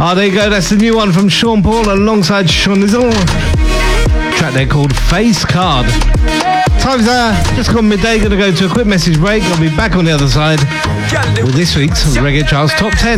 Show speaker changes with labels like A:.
A: Oh, there you go. That's the new one from Sean Paul alongside Sean Nizzle. Track there called Face Card. Time's just gone midday. Going to go to a quick message break. I'll be back on the other side with this week's Reggae Charts Top 10.